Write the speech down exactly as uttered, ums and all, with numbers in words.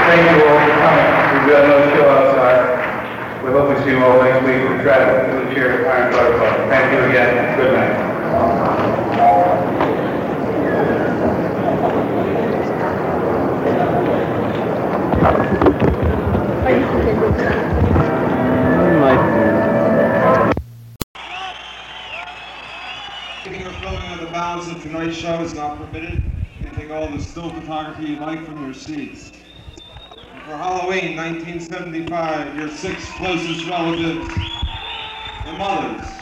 thank you all for coming. We've got another show outside. We hope we see you all next week with Travis to the chair of Iron Butter Club. Thank you again. Good night. Taking or filming of the balance of tonight's show is not permitted. You can take all the still photography you like from your seats. And for Halloween nineteen seventy-five, your six closest relatives and mothers